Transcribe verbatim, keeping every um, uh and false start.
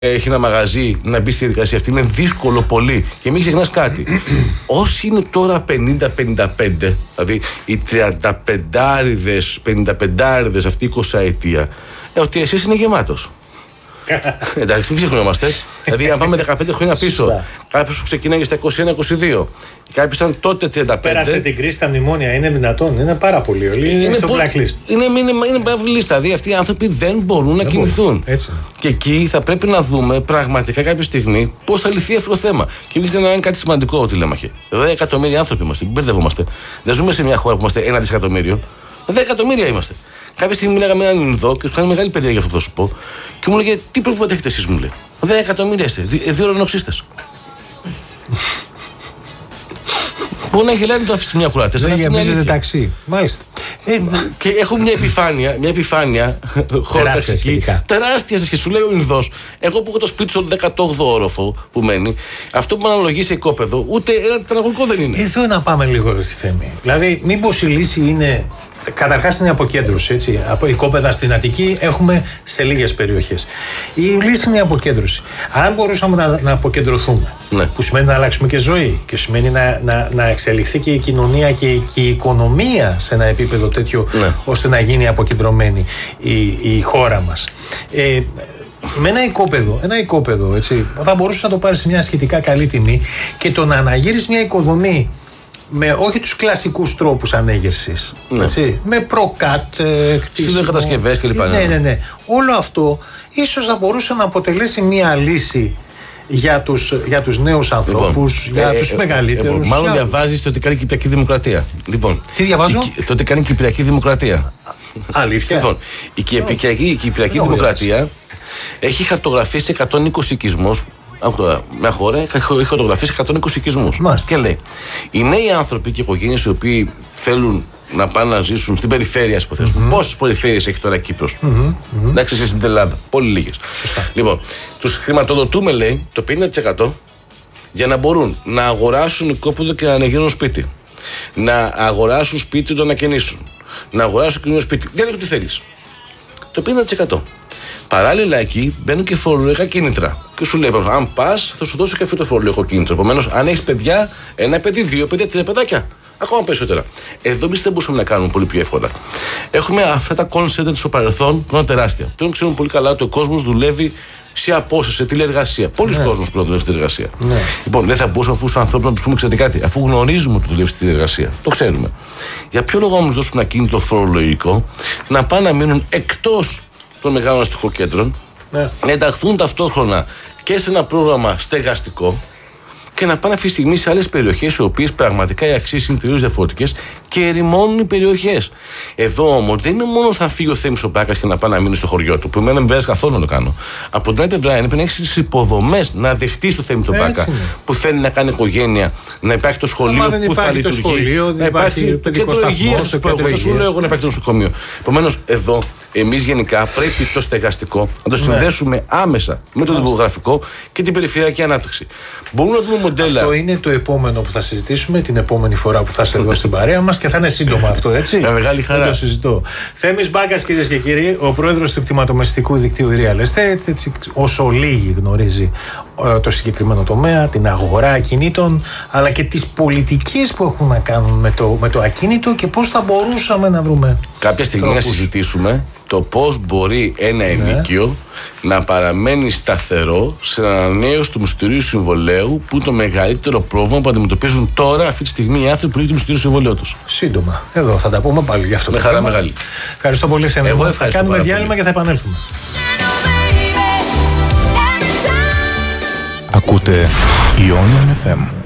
έχει ένα μαγαζί να μπει στη διαδικασία αυτή. Είναι δύσκολο πολύ. Και μην ξεχνάς κάτι. Όσοι είναι τώρα πενήντα πενήντα πέντε, δηλαδή οι τριανταπεντάριδες, πενηνταπεντάριδες αυτή η εικοσαετία, ε, ότι εσείς είναι γεμάτος. Εντάξει, μην ξεχνιόμαστε. Δηλαδή, αν πάμε δεκαπέντε χρόνια πίσω, κάποιος που ξεκινάει στα είκοσι ένα είκοσι δύο, κάποιος ήταν τότε τριάντα πέντε. Πέρασε την κρίση στα μνημόνια, είναι δυνατόν, είναι πάρα πολύ. Είναι, είναι στο blacklist. Είναι, είναι, είναι, είναι blacklist. Δηλαδή, αυτοί οι άνθρωποι δεν μπορούν να δεν κινηθούν. Έτσι. Και εκεί θα πρέπει να δούμε πραγματικά κάποια στιγμή πώς θα λυθεί αυτό το θέμα. Και εμείς δεν είναι κάτι σημαντικό ότι λέμε. δέκα εκατομμύρια άνθρωποι είμαστε, μην μπερδευόμαστε. Δεν ζούμε σε μια χώρα που είμαστε ένα δισεκατομμύριο. δέκα εκατομμύρια είμαστε. Κάποια στιγμή μιλάγαμε με έναν Ινδό και του κάνει μεγάλη περιέργεια αυτό που θα σου πω. Και μου λέγε, τι προβλήματα έχετε εσείς, μου λέει. δέκα εκατομμύρια είστε, δύο ουρανοξύστες. Μπορεί να γελάει να το αφήσει μια κουράτες. Δεν γεμίζετε ταξί. Μάλιστα. Ε, και έχω μια επιφάνεια, μια επιφάνεια χωροταξική, τεράστια και σου λέει ο Ινδός, εγώ που έχω το σπίτι στον δέκατο όγδοο όροφο που μένει, αυτό που με αναλογεί σε οικόπεδο, ούτε ένα τετραγωνικό δεν είναι. Εδώ να πάμε λίγο στη θέμη. Δηλαδή, μήπως η λύση είναι. Καταρχάς είναι αποκέντρωση. Έτσι. Από οικόπεδα στην Αττική έχουμε σε λίγες περιοχές. Η λύση είναι η αποκέντρωση. Αν μπορούσαμε να, να αποκεντρωθούμε, ναι. Που σημαίνει να αλλάξουμε και ζωή και σημαίνει να, να, να εξελιχθεί και η κοινωνία και η, και η οικονομία σε ένα επίπεδο τέτοιο, ναι. Ώστε να γίνει αποκεντρωμένη η, η χώρα μας. Ε, με ένα οικόπεδο, ένα οικόπεδο έτσι, θα μπορούσε να το πάρει σε μια σχετικά καλή τιμή και το να αναγύρεις μια οικοδομή με όχι τους κλασικούς τρόπους ανέγερσης, ναι. Έτσι, με προκάτ, κτίσιμο, κατασκευές κλπ. Ναι, ναι, ναι. Όλο αυτό ίσως θα μπορούσε να αποτελέσει μια λύση για τους, για τους νέους ανθρώπους, λοιπόν, για ε, τους ε, μεγαλύτερους. Ε, μάλλον για... διαβάζεις το ότι κάνει Κυπριακή Δημοκρατία. Λοιπόν, τι διαβάζω? Η, το ότι κάνει Κυπριακή Δημοκρατία. Αλήθεια. Λοιπόν, η Κυπριακή, η Κυπριακή Δημοκρατία έχει χαρτογραφήσει εκατόν είκοσι οικισμούς. Μια χώρα έχει χαρτογραφήσει εκατόν είκοσι οικισμούς. Και λέει: οι νέοι άνθρωποι και οι οικογένειες οι οποίοι θέλουν να πάνε να ζήσουν στην περιφέρεια, ας υποθέσουμε. Mm-hmm. Πόσες περιφέρειες έχει τώρα η Κύπρος? Mm-hmm. Εντάξει, εσείς στην Ελλάδα. Πολύ λίγες. Σωστά. Λοιπόν, τους χρηματοδοτούμε, λέει, το πενήντα τοις εκατό για να μπορούν να αγοράσουν οικόπεδο και να ανεγείρουν σπίτι. Να αγοράσουν σπίτι και το να καινήσουν. Να αγοράσουν καινούριο σπίτι. Διάλεγε τι θέλεις. Το πενήντα τοις εκατό. Παράλληλα εκεί μπαίνουν και φορολογικά κίνητρα. Και σου λέει: αν πας, θα σου δώσω και αυτό το φορολογικό κίνητρο. Επομένως, αν έχεις παιδιά, ένα παιδί, δύο παιδιά, τρία παιδάκια, ακόμα περισσότερα. Εδώ εμείς δεν μπορούσαμε να κάνουμε πολύ πιο εύκολα. Έχουμε αυτά τα call center στο παρελθόν που είναι τεράστια. Πλέον ξέρουμε πολύ καλά ότι ο κόσμος δουλεύει σε απόσταση, σε τηλεργασία. Πολλοί ναι. κόσμος πλέον δουλεύει στη τηλεργασία. Ναι. Λοιπόν, δεν θα μπορούσαμε αφού στους ανθρώπους να τους πούμε: ξέρετε κάτι, αφού γνωρίζουμε ότι δουλεύει στη τηλεργασία, το ξέρουμε. Για ποιο λόγο όμως δώσουμε ένα κίνητρο φορολογικό να πάνε να μείνουν εκτός των μεγάλων αστικών κέντρων, ναι. Να ενταχθούν ταυτόχρονα και σε ένα πρόγραμμα στεγαστικό και να πάνε αυτή τη στιγμή σε άλλες περιοχές, οι οποίες πραγματικά οι αξίες είναι τελείως διαφορετικές και ερημώνουν οι περιοχές. Εδώ όμως δεν είναι μόνο θα φύγει ο Θέμης ο Μπάκας και να πάει να μείνει στο χωριό του, που εμένα δεν πειράζει καθόλου να το κάνω. Από την άλλη πλευρά είναι να έχει τις υποδομές να δεχτεί το Θέμη τον Μπάκα που θέλει να κάνει οικογένεια, να υπάρχει το σχολείο που θα λειτουργεί, σχολείο, να υπάρχει το κέντρο υγείας του πρόγραμμα. Σου λέω εγώ να υπάρχει το νοσοκομείο. Επομένως, εδώ εμείς γενικά πρέπει το στεγαστικό να το συνδέσουμε άμεσα με το δημογραφικό και την περιφερειακή ανάπτυξη. Μπορούμε να δούμε μοντέλα. Αυτό είναι το επόμενο που θα συζητήσουμε την επόμενη φορά που θα είσαι εδώ στην παρέα μας και θα είναι σύντομα αυτό, έτσι. Με μεγάλη χαρά. Δεν το συζητώ. Θέμης Μπάκας, κυρίες και κύριοι, ο πρόεδρος του κτηματομεσητικού δικτύου Real Estate, έτσι, όσο λίγοι γνωρίζει το συγκεκριμένο τομέα, την αγορά ακινήτων, αλλά και τις πολιτικές που έχουν να κάνουν με το, με το ακίνητο και πώς θα μπορούσαμε να βρούμε. Κάποια στιγμή τρόπους. Να συζητήσουμε το πώς μπορεί ένα ενοίκιο ναι. να παραμένει σταθερό σε ανανέωση του μυστηρίου συμβολέου, που είναι το μεγαλύτερο πρόβλημα που αντιμετωπίζουν τώρα αυτή τη στιγμή οι άνθρωποι που λύγουν το μυστηρίου συμβολέου τους. Σύντομα. Εδώ θα τα πούμε πάλι γι' αυτό. Με το χαρά θέμα. Μεγάλη. Ευχαριστώ πολύ, Θέμη. Εγώ θα κάνουμε διάλειμμα πολύ. Και θα επανέλθουμε. Ακούτε Ionian εφ εμ.